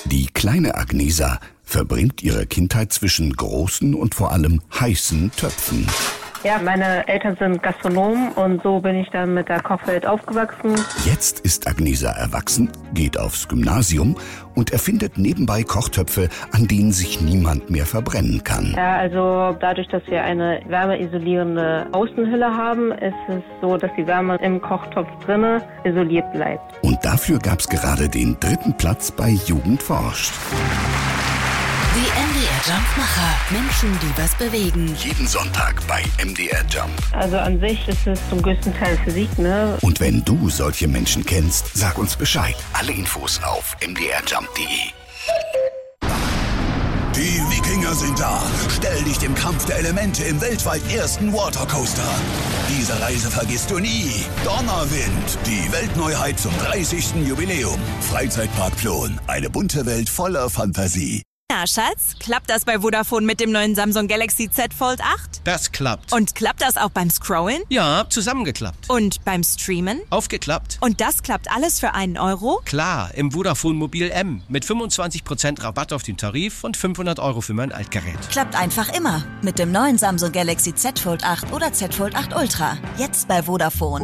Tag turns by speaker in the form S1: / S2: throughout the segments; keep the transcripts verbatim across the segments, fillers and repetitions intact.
S1: Die kleine Agnesa verbringt ihre Kindheit zwischen großen und vor allem heißen Töpfen.
S2: Ja, meine Eltern sind Gastronomen und so bin ich dann mit der Kochwelt aufgewachsen.
S1: Jetzt ist Agnesa erwachsen, geht aufs Gymnasium und erfindet nebenbei Kochtöpfe, an denen sich niemand mehr verbrennen kann.
S2: Ja, also dadurch, dass wir eine wärmeisolierende Außenhülle haben, ist es so, dass die Wärme im Kochtopf drinne isoliert bleibt.
S1: Und dafür gab es gerade den dritten Platz bei Jugend forscht.
S3: Die M D R-Jumpmacher. Menschen, die was bewegen.
S1: Jeden Sonntag bei M D R Jump.
S2: Also an sich ist es zum größten Teil Physik, ne?
S1: Und wenn du solche Menschen kennst, sag uns Bescheid. Alle Infos auf m d r jump punkt d e.
S4: Die Wikinger sind da. Stell dich dem Kampf der Elemente im weltweit ersten Watercoaster. Diese Reise vergisst du nie. Donnerwind, die Weltneuheit zum dreißigsten Jubiläum. Freizeitpark Plon, eine bunte Welt voller Fantasie.
S5: Ja, Schatz, klappt das bei Vodafone mit dem neuen Samsung Galaxy Z Fold acht?
S6: Das klappt.
S5: Und klappt das auch beim Scrollen?
S6: Ja, zusammengeklappt.
S5: Und beim Streamen?
S6: Aufgeklappt.
S5: Und das klappt alles für einen Euro?
S6: Klar, im Vodafone Mobil M. Mit fünfundzwanzig Prozent Rabatt auf den Tarif und fünfhundert Euro für mein Altgerät.
S3: Klappt einfach immer. Mit dem neuen Samsung Galaxy Z Fold acht oder Z Fold acht Ultra. Jetzt bei Vodafone.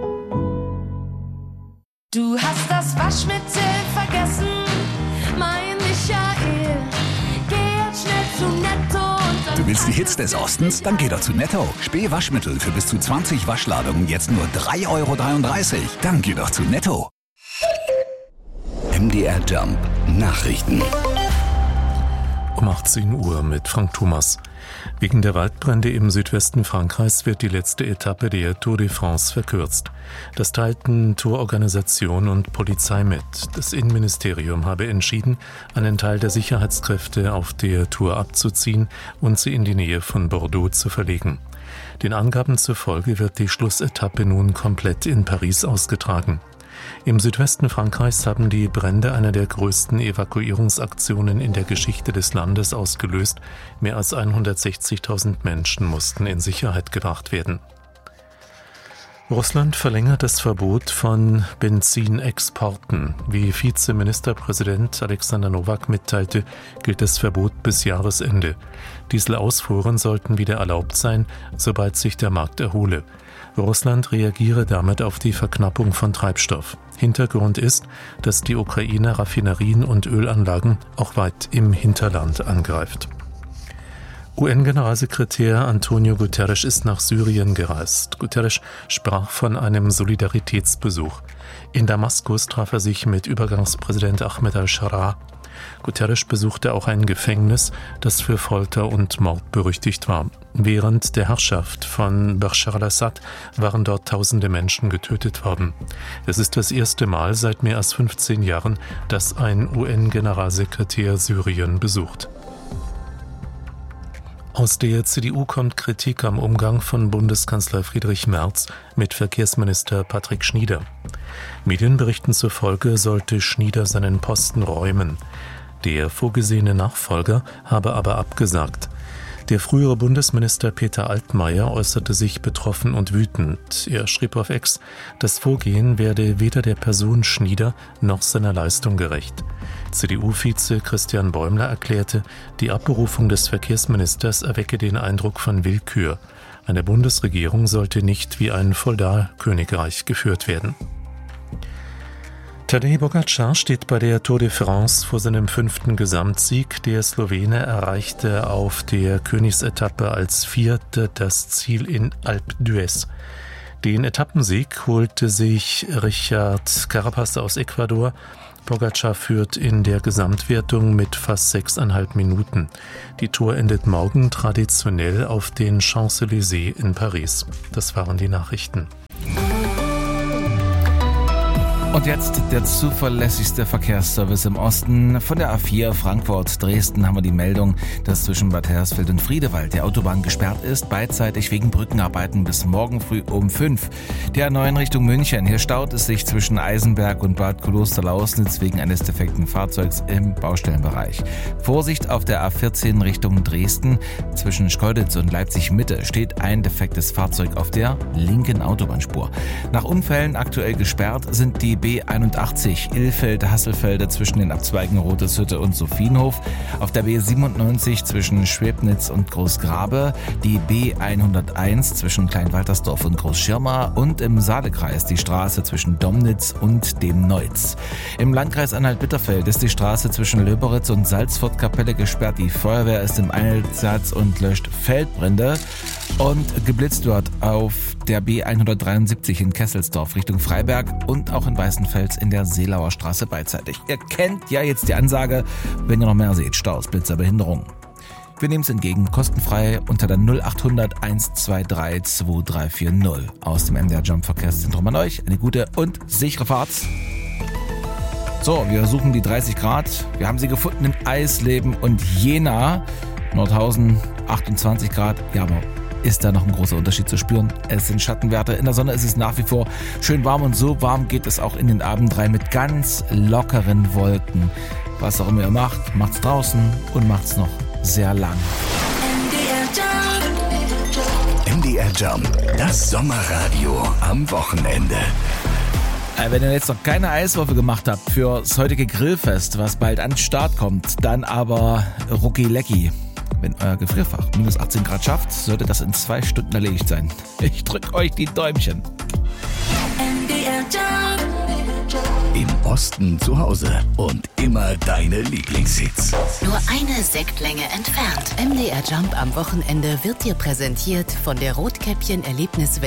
S7: Du hast das Waschmittel vergessen, mein Michael. Geh jetzt schnell zu Netto und dann...
S8: Du willst die Hits des Ostens? Dann geh doch zu Netto. Spee-Waschmittel für bis zu zwanzig Waschladungen jetzt nur drei Euro dreiunddreißig. Dann geh doch zu Netto.
S1: M D R Jump Nachrichten.
S9: Um achtzehn Uhr mit Frank Thomas. Wegen der Waldbrände im Südwesten Frankreichs wird die letzte Etappe der Tour de France verkürzt. Das teilten Tourorganisation und Polizei mit. Das Innenministerium habe entschieden, einen Teil der Sicherheitskräfte auf der Tour abzuziehen und sie in die Nähe von Bordeaux zu verlegen. Den Angaben zufolge wird die Schlussetappe nun komplett in Paris ausgetragen. Im Südwesten Frankreichs haben die Brände eine der größten Evakuierungsaktionen in der Geschichte des Landes ausgelöst. Mehr als hundertsechzigtausend Menschen mussten in Sicherheit gebracht werden. Russland verlängert das Verbot von Benzinexporten. Wie Vizeministerpräsident Alexander Nowak mitteilte, gilt das Verbot bis Jahresende. Dieselausfuhren sollten wieder erlaubt sein, sobald sich der Markt erhole. Russland reagiere damit auf die Verknappung von Treibstoff. Hintergrund ist, dass die Ukraine Raffinerien und Ölanlagen auch weit im Hinterland angreift. U N-Generalsekretär Antonio Guterres ist nach Syrien gereist. Guterres sprach von einem Solidaritätsbesuch. In Damaskus traf er sich mit Übergangspräsident Ahmed al-Sharaa. Guterres besuchte auch ein Gefängnis, das für Folter und Mord berüchtigt war. Während der Herrschaft von Bashar al-Assad waren dort tausende Menschen getötet worden. Es ist das erste Mal seit mehr als fünfzehn Jahren, dass ein U N-Generalsekretär Syrien besucht. Aus der C D U kommt Kritik am Umgang von Bundeskanzler Friedrich Merz mit Verkehrsminister Patrick Schnieder. Medienberichten zufolge sollte Schnieder seinen Posten räumen. Der vorgesehene Nachfolger habe aber abgesagt. Der frühere Bundesminister Peter Altmaier äußerte sich betroffen und wütend. Er schrieb auf X, das Vorgehen werde weder der Person Schnieder noch seiner Leistung gerecht. C D U-Vize Christian Bäumler erklärte, die Abberufung des Verkehrsministers erwecke den Eindruck von Willkür. Eine Bundesregierung sollte nicht wie ein Feudalkönigreich geführt werden. Tadej Pogačar steht bei der Tour de France vor seinem fünften Gesamtsieg. Der Slowene erreichte auf der Königsetappe als Vierter das Ziel in Alpe d'Huez. Den Etappensieg holte sich Richard Carapaz aus Ecuador. Pogačar führt in der Gesamtwertung mit fast sechseinhalb Minuten. Die Tour endet morgen traditionell auf den Champs-Élysées in Paris. Das waren die Nachrichten.
S10: Und jetzt der zuverlässigste Verkehrsservice im Osten. Von der A vier Frankfurt-Dresden haben wir die Meldung, dass zwischen Bad Hersfeld und Friedewald die Autobahn gesperrt ist, beidseitig wegen Brückenarbeiten bis morgen früh um fünf. Die A neun Richtung München. Hier staut es sich zwischen Eisenberg und Bad Klosterlausnitz wegen eines defekten Fahrzeugs im Baustellenbereich. Vorsicht auf der A vierzehn Richtung Dresden. Zwischen Schkeuditz und Leipzig-Mitte steht ein defektes Fahrzeug auf der linken Autobahnspur. Nach Unfällen aktuell gesperrt sind die B B einundachtzig Ilfeld-Hasselfelde zwischen den Abzweigen Roteshütte und Sophienhof, auf der B siebenundneunzig zwischen Schwebnitz und Großgrabe, die B hunderteins zwischen Kleinwaltersdorf und Großschirma und im Saalekreis die Straße zwischen Domnitz und dem Neutz. Im Landkreis Anhalt-Bitterfeld ist die Straße zwischen Löberitz und Salzfortkapelle gesperrt. Die Feuerwehr ist im Einsatz und löscht Feldbrände. Und geblitzt wird auf der B hundertdreiundsiebzig in Kesselsdorf Richtung Freiberg und auch in Weißenfels in der Seelauer Straße beidseitig. Ihr kennt ja jetzt die Ansage, wenn ihr noch mehr seht, Staus, Blitzer, Behinderung. Wir nehmen es entgegen, kostenfrei unter der null achthundert eins zwei drei zwei drei vier null. Aus dem M D R Jump Verkehrszentrum an euch eine gute und sichere Fahrt. So, wir suchen die dreißig Grad. Wir haben sie gefunden in Eisleben und Jena. Nordhausen achtundzwanzig Grad. Ja, aber ist da noch ein großer Unterschied zu spüren? Es sind Schattenwerte. In der Sonne ist es nach wie vor schön warm und so warm geht es auch in den Abend rein mit ganz lockeren Wolken. Was auch immer ihr macht, macht's draußen und macht's noch sehr lang.
S1: M D R Jump, das Sommerradio am Wochenende.
S10: Wenn ihr jetzt noch keine Eiswürfel gemacht habt für das heutige Grillfest, was bald an den Start kommt, dann aber Rucki Lecki. Wenn euer Gefrierfach minus achtzehn Grad schafft, sollte das in zwei Stunden erledigt sein. Ich drück euch die Däumchen.
S1: Im Osten zu Hause und immer deine Lieblingshits.
S11: Nur eine Sektlänge entfernt. M D R Jump am Wochenende wird dir präsentiert von der Rotkäppchen Erlebniswelt.